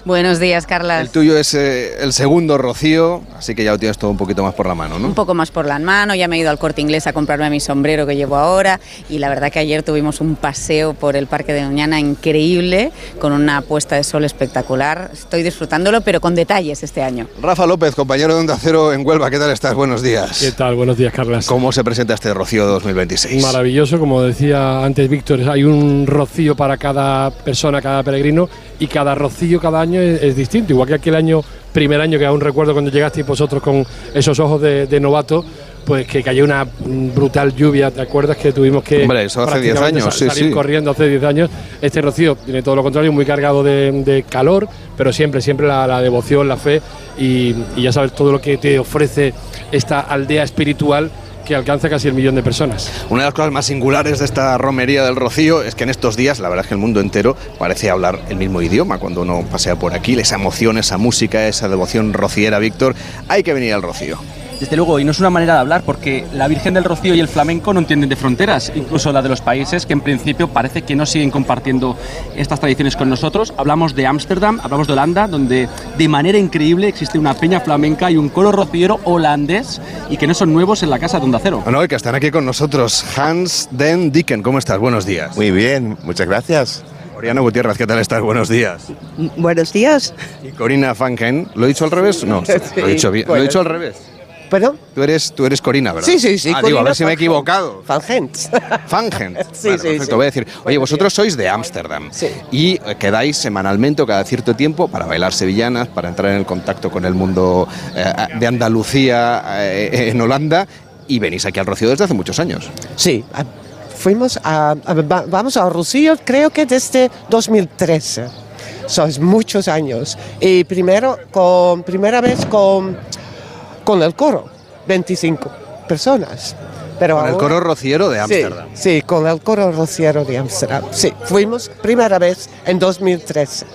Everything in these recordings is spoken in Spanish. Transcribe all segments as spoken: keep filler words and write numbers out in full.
Buenos días, Carlas. El tuyo es eh, el segundo rocío, así que ya lo tienes todo un poquito más por la mano, ¿no? Un poco más por la mano, ya me he ido al Corte Inglés a comprarme mi sombrero que llevo ahora y la verdad que ayer tuvimos un paseo por el Parque de Doñana increíble, con una puesta de sol espectacular. Estoy disfrutándolo, pero con detalles este año. Rafa López, compañero de Onda Cero en Huelva, ¿qué tal estás? Buenos días. ¿Qué tal? Buenos días, Carlas. ¿Cómo se presenta este rocío dos mil veintiséis? Maravilloso, como decía antes Víctor, hay un rocío para cada persona, cada peregrino, y cada rocío cada año es, es distinto. Igual que aquel año, primer año, que aún recuerdo cuando llegasteis vosotros con esos ojos de, de novato, pues que cayó una brutal lluvia, ¿te acuerdas que tuvimos que... Hombre, eso hace diez años, sí, salir sí. corriendo hace diez años? Este rocío tiene todo lo contrario, muy cargado de, de calor, pero siempre, siempre la, la devoción, la fe y, y ya sabes todo lo que te ofrece esta aldea espiritual que alcanza casi el millón de personas. Una de las cosas más singulares de esta romería del Rocío es que en estos días, la verdad es que el mundo entero parece hablar el mismo idioma cuando uno pasea por aquí, esa emoción, esa música, esa devoción rociera, Víctor, hay que venir al Rocío. Desde luego, y no es una manera de hablar, porque la Virgen del Rocío y el flamenco no entienden de fronteras, incluso la de los países que en principio parece que no siguen compartiendo estas tradiciones con nosotros. Hablamos de Ámsterdam, hablamos de Holanda, donde de manera increíble existe una peña flamenca y un coro rociero holandés, y que no son nuevos en la casa de Onda Cero. Bueno, que están aquí con nosotros. Hans den Dicken, ¿cómo estás? Buenos días. Muy bien, muchas gracias. Oriana Gutiérrez, ¿qué tal estás? Buenos días. Buenos días. Y Corina Fangen, ¿lo he dicho al revés? No, Sí, lo he dicho bien. bueno. ¿Lo he dicho al revés? ¿Perdón? Tú eres, tú eres Corina, ¿verdad? Sí, sí, sí. Ah, digo, a ver Corina si me he Fangen. equivocado. Fangent. Fangen. Sí, Bueno, sí, perfecto, sí. voy a decir. Oye, vosotros sois de Ámsterdam. Sí. Y eh, quedáis semanalmente o cada cierto tiempo para bailar sevillanas, para entrar en el contacto con el mundo eh, de Andalucía eh, en Holanda. Y venís aquí al Rocío desde hace muchos años. Sí, a- fuimos a, a- va- vamos a Rocío creo que desde dos mil trece. Son muchos años. Y primero, con, primera vez con, con el coro, veinticinco personas. Pero Con el ahora- coro rociero de Ámsterdam. Sí, sí, con el coro rociero de Ámsterdam. Sí, fuimos primera vez en dos mil trece.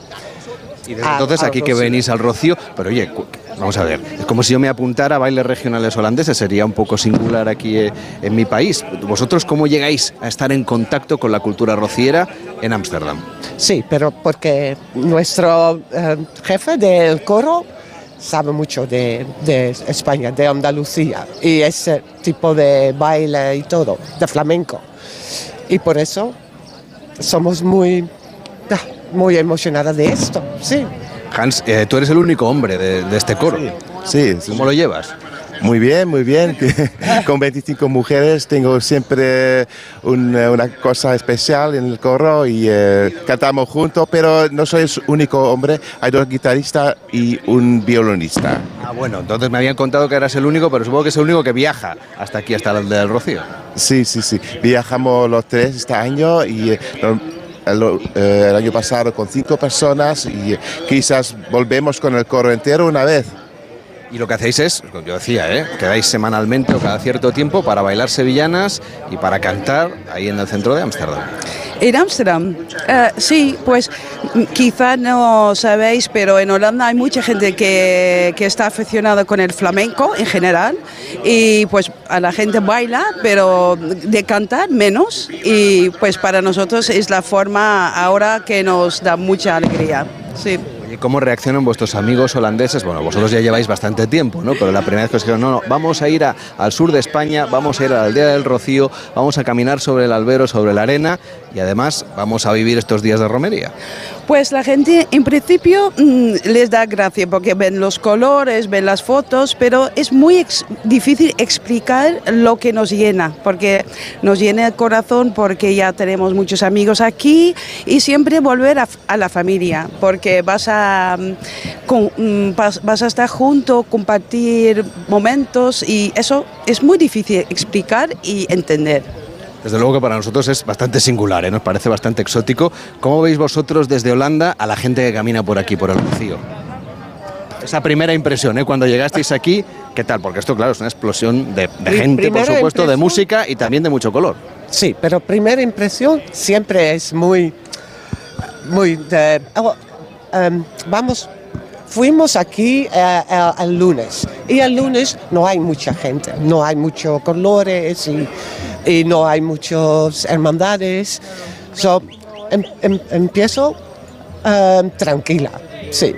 Y desde a- entonces a aquí que Rocío. venís al Rocío, pero oye, cu- vamos a ver, es como si yo me apuntara a bailes regionales holandeses, sería un poco singular aquí eh, en mi país. ¿Vosotros cómo llegáis a estar en contacto con la cultura rociera en Ámsterdam? Sí, pero porque nuestro eh, jefe del coro sabe mucho de, de España, de Andalucía, y ese tipo de baile y todo, de flamenco. Y por eso somos muy, ah, muy emocionadas de esto, sí. Hans, eh, tú eres el único hombre de, de este coro. Sí, sí. ¿Cómo lo llevas? Muy bien, muy bien. Con veinticinco mujeres tengo siempre un- una cosa especial en el coro y eh, cantamos juntos, pero no soy el único hombre, hay dos guitarristas y un violinista. Ah, bueno, entonces me habían contado que eras el único, pero supongo que es el único que viaja hasta aquí, hasta la aldea del Rocío. Sí, sí, sí. Viajamos los tres este año y eh, no- el, eh, el año pasado con cinco personas y eh, quizás volvemos con el coro entero una vez. Y lo que hacéis es, como yo decía, ¿eh? quedáis semanalmente o cada cierto tiempo para bailar sevillanas y para cantar ahí en el centro de Ámsterdam. En Ámsterdam, eh, sí, pues mm, quizá no sabéis, pero en Holanda hay mucha gente que, que está aficionada con el flamenco en general y pues a la gente baila, pero de cantar menos y pues para nosotros es la forma ahora que nos da mucha alegría, sí. ¿Y cómo reaccionan vuestros amigos holandeses? Bueno, vosotros ya lleváis bastante tiempo, ¿no? Pero la primera vez que os dijeron, no, no, vamos a ir a- al sur de España, vamos a ir a la aldea del Rocío, vamos a caminar sobre el albero, sobre la arena y además vamos a vivir estos días de romería. Pues la gente en principio mm, les da gracia porque ven los colores, ven las fotos, pero es muy ex- difícil explicar lo que nos llena, porque nos llena el corazón porque ya tenemos muchos amigos aquí y siempre volver a, a la familia, porque vas a, mm, con- mm, vas, vas a estar junto, compartir momentos y eso es muy difícil explicar y entender. Desde luego que para nosotros es bastante singular, ¿eh? Nos parece bastante exótico. ¿Cómo veis vosotros desde Holanda a la gente que camina por aquí, por el Rocío? Esa primera impresión, ¿eh? Cuando llegasteis aquí, ¿qué tal? Porque esto, claro, es una explosión de, de Pri- gente, por primera supuesto, de impresión. música y también de mucho color. Sí, pero primera impresión siempre es muy, muy de, oh, em, vamos, fuimos aquí eh, eh, el lunes y el lunes no hay mucha gente, no hay muchos colores y, y no hay muchas hermandades. So, em- em- empiezo em, tranquila, sí.